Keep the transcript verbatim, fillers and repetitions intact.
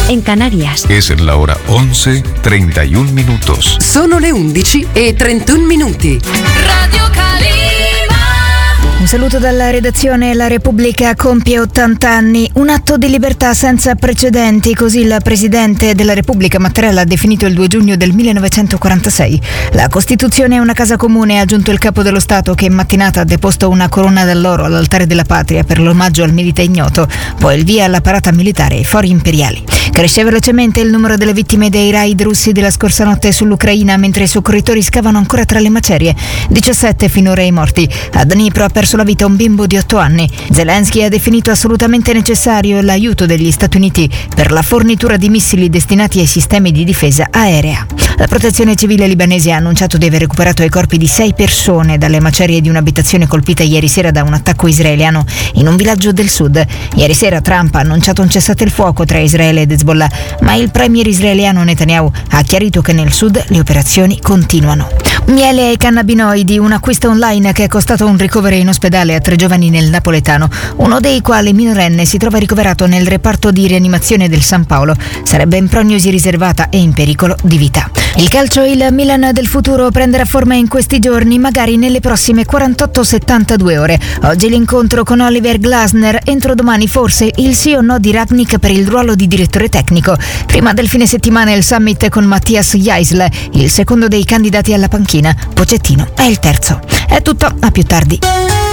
en Canarias. Es la hora once treinta y un minutos. Sono le undici e trentuno minuti. Radio Calima. Un saluto dalla redazione. La Repubblica compie ottanta anni, un atto di libertà senza precedenti, così il Presidente della Repubblica Mattarella ha definito il due giugno del millenovecentoquarantasei. La Costituzione è una casa comune, ha aggiunto il Capo dello Stato, che in mattinata ha deposto una corona d'alloro all'altare della patria per l'omaggio al milite ignoto, poi il via alla parata militare ai fori imperiali. Cresce velocemente il numero delle vittime dei raid russi della scorsa notte sull'Ucraina, mentre i soccorritori scavano ancora tra le macerie. diciassette finora i morti. A Dnipro ha perso la vita un bimbo di otto anni. Zelensky ha definito assolutamente necessario l'aiuto degli Stati Uniti per la fornitura di missili destinati ai sistemi di difesa aerea. La protezione civile libanese ha annunciato di aver recuperato i corpi di sei persone dalle macerie di un'abitazione colpita ieri sera da un attacco israeliano in un villaggio del sud. Ieri sera Trump ha annunciato un cessate il fuoco tra Israele ed Hezbollah, ma il premier israeliano Netanyahu ha chiarito che nel sud le operazioni continuano. Miele e cannabinoidi, un acquisto online che è costato un ricovero in ospedale a tre giovani nel napoletano, uno dei quali minorenne si trova ricoverato nel reparto di rianimazione del San Paolo. Sarebbe in prognosi riservata e in pericolo di vita. Il calcio, il Milan del futuro prenderà forma in questi giorni, magari nelle prossime quarantotto settantadue ore. Oggi l'incontro con Oliver Glasner, entro domani forse il sì o no di Rangnick per il ruolo di direttore tecnico. Prima del fine settimana il summit con Matthias Jaisle, il secondo dei candidati alla panchina. Pochettino è il terzo. È tutto, a più tardi.